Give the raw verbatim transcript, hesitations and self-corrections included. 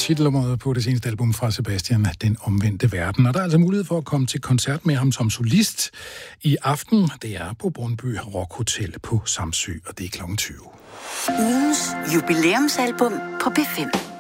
titelnummeret på det seneste album fra Sebastian, Den Omvendte Verden. Og der er altså mulighed for at komme til koncert med ham som solist i aften. Det er på Brøndby Rock Hotel på Samsø, og det er klokken tyve. Ugens jubilæumsalbum på B fem.